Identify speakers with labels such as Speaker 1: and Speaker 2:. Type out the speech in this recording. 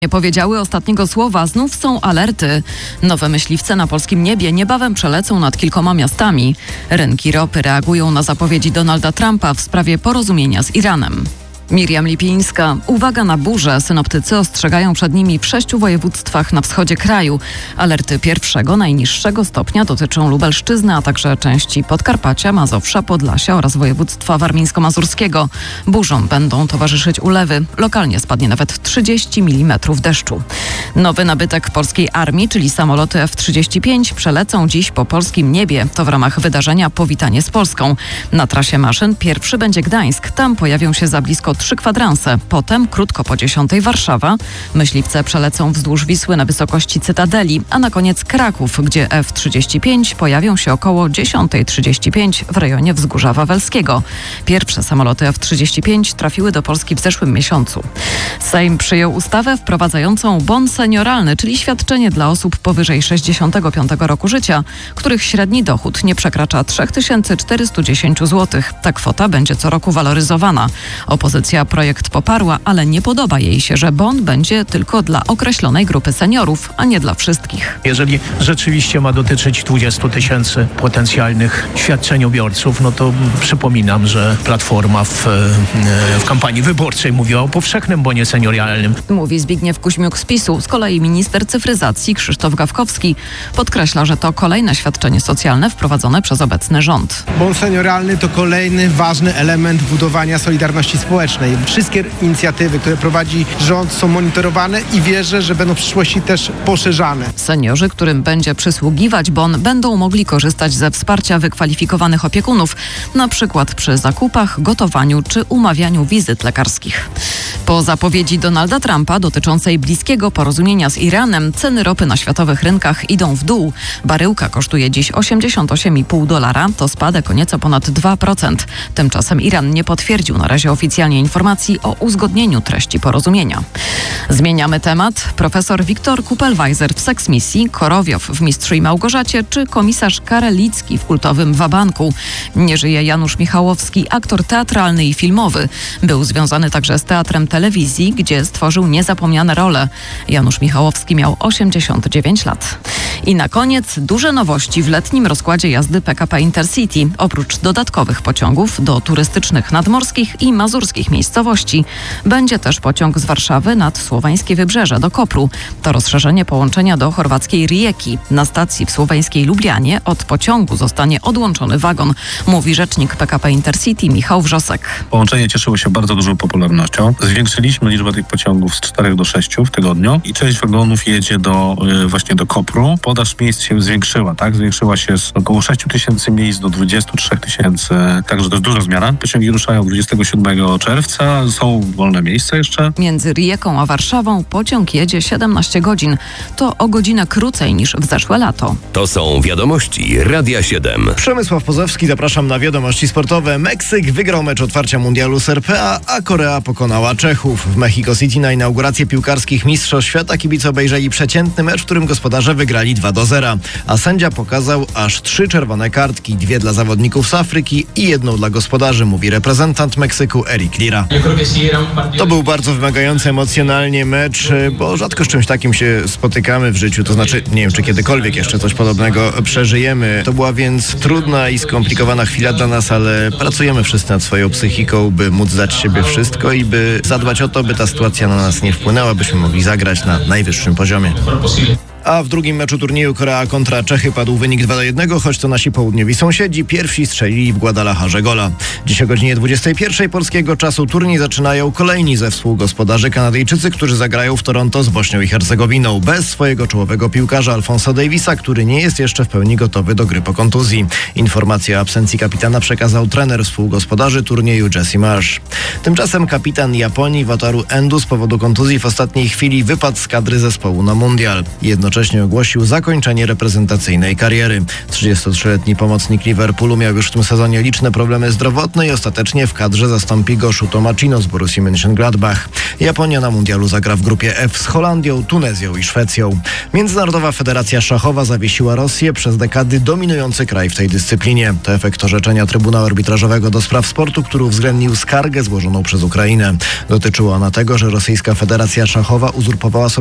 Speaker 1: Nie powiedziały ostatniego słowa, znów są alerty. Nowe myśliwce na polskim niebie niebawem przelecą nad kilkoma miastami. Rynki ropy reagują na zapowiedzi Donalda Trumpa w sprawie porozumienia z Iranem. Miriam Lipińska. Uwaga na burze. Synoptycy ostrzegają przed nimi w 6 województwach na wschodzie kraju. Alerty pierwszego, najniższego stopnia dotyczą Lubelszczyzny, a także części Podkarpacia, Mazowsza, Podlasia oraz województwa warmińsko-mazurskiego. Burzom będą towarzyszyć ulewy. Lokalnie spadnie nawet 30 mm deszczu. Nowy nabytek polskiej armii, czyli samoloty F-35, przelecą dziś po polskim niebie. To w ramach wydarzenia Powitanie z Polską. Na trasie maszyn pierwszy będzie Gdańsk. Tam pojawią się za blisko 3 kwadranse. Potem, krótko po 10, Warszawa. Myśliwce przelecą wzdłuż Wisły na wysokości Cytadeli, a na koniec Kraków, gdzie F-35 pojawią się około 10:35 w rejonie Wzgórza Wawelskiego. Pierwsze samoloty F-35 trafiły do Polski w zeszłym miesiącu. Sejm przyjął ustawę wprowadzającą bon senioralny, czyli świadczenie dla osób powyżej 65 roku życia, których średni dochód nie przekracza 3410 zł. Ta kwota będzie co roku waloryzowana. Opozycja projekt poparła, ale nie podoba jej się, że bon będzie tylko dla określonej grupy seniorów, a nie dla wszystkich.
Speaker 2: Jeżeli rzeczywiście ma dotyczyć 20 000 potencjalnych świadczeniobiorców, no to przypominam, że Platforma w kampanii wyborczej mówiła o powszechnym bonie senioralnym.
Speaker 1: Mówi Zbigniew Kuźmiuk z PiS-u. Z kolei minister cyfryzacji Krzysztof Gawkowski podkreśla, że to kolejne świadczenie socjalne wprowadzone przez obecny rząd.
Speaker 3: Bon senioralny to kolejny ważny element budowania solidarności społecznej. Wszystkie inicjatywy, które prowadzi rząd, są monitorowane i wierzę, że będą w przyszłości też poszerzane.
Speaker 1: Seniorzy, którym będzie przysługiwać bon, będą mogli korzystać ze wsparcia wykwalifikowanych opiekunów, na przykład przy zakupach, gotowaniu czy umawianiu wizyt lekarskich. Po zapowiedzi Donalda Trumpa dotyczącej bliskiego porozumienia z Iranem, ceny ropy na światowych rynkach idą w dół. Baryłka kosztuje dziś $88,5, to spadek o nieco ponad 2%. Tymczasem Iran nie potwierdził na razie oficjalnie informacji o uzgodnieniu treści porozumienia. Zmieniamy temat. Profesor Wiktor Kupelweiser w Seksmisji, Korowiow w Mistrzu i Małgorzacie czy komisarz Karelicki w kultowym Wabanku. Nie żyje Janusz Michałowski, aktor teatralny i filmowy. Był związany także z teatrem telewizji, gdzie stworzył niezapomniane role. Janusz Michałowski miał 89 lat. I na koniec duże nowości w letnim rozkładzie jazdy PKP Intercity. Oprócz dodatkowych pociągów do turystycznych nadmorskich i mazurskich miejscowości będzie też pociąg z Warszawy nad słoweńskie Wybrzeże do Kopru. To rozszerzenie połączenia do chorwackiej Rijeki. Na stacji w słoweńskiej Lublianie od pociągu zostanie odłączony wagon, mówi rzecznik PKP Intercity Michał Wrzosek.
Speaker 4: Połączenie cieszyło się bardzo dużą popularnością. Zwiększyliśmy liczbę tych pociągów z 4 do 6 w tygodniu i część wagonów jedzie właśnie do Kopru. Podaż miejsc się zwiększyła, tak? Zwiększyła się z około 6 000 miejsc do 23 000, także to jest duża zmiana. Pociągi ruszają 27 czerwca, są wolne miejsca jeszcze.
Speaker 1: Między Rijeką a Warszawą pociąg jedzie 17 godzin. To o godzinę krócej niż w zeszłe lato.
Speaker 5: To są wiadomości Radia 7.
Speaker 6: Przemysław Pozowski, zapraszam na wiadomości sportowe. Meksyk wygrał mecz otwarcia mundialu z RPA, a Korea pokonała Czechów. W Mexico City na inaugurację piłkarskich mistrzostw świata kibice obejrzeli przeciętny mecz, w którym gospodarze wygrali 2-0, a sędzia pokazał aż 3 czerwone kartki, 2 dla zawodników z Afryki i 1 dla gospodarzy, mówi reprezentant Meksyku Eric Lira. To był bardzo wymagający emocjonalnie mecz, bo rzadko z czymś takim się spotykamy w życiu, to znaczy nie wiem, czy kiedykolwiek jeszcze coś podobnego przeżyjemy. To była więc trudna i skomplikowana chwila dla nas, ale pracujemy wszyscy nad swoją psychiką, by móc dać siebie wszystko i by zadbać o to, by ta sytuacja na nas nie wpłynęła, byśmy mogli zagrać na najwyższym poziomie. A w drugim meczu turnieju Korea kontra Czechy padł wynik 2-1, choć to nasi południowi sąsiedzi pierwsi strzelili w Guadalajarze gola. Dziś o godzinie 21 polskiego czasu turniej zaczynają kolejni ze współgospodarzy Kanadyjczycy, którzy zagrają w Toronto z Bośnią i Hercegowinną, bez swojego czołowego piłkarza Alfonso Davisa, który nie jest jeszcze w pełni gotowy do gry po kontuzji. Informację o absencji kapitana przekazał trener współgospodarzy turnieju Jesse Marsh. Tymczasem kapitan Japonii Wataru Endo z powodu kontuzji w ostatniej chwili wypadł z kadry zespołu na mundial. Jednocześnie jednocześnie ogłosił zakończenie reprezentacyjnej kariery. 33-letni pomocnik Liverpoolu miał już w tym sezonie liczne problemy zdrowotne i ostatecznie w kadrze zastąpi go Shuto Machino z Borussii Mönchengladbach. Japonia na mundialu zagra w grupie F z Holandią, Tunezją i Szwecją. Międzynarodowa Federacja Szachowa zawiesiła Rosję, przez dekady dominujący kraj w tej dyscyplinie. To efekt orzeczenia Trybunału Arbitrażowego do spraw sportu, który uwzględnił skargę złożoną przez Ukrainę. Dotyczyła ona tego, że rosyjska Federacja Szachowa uzurpowała sobie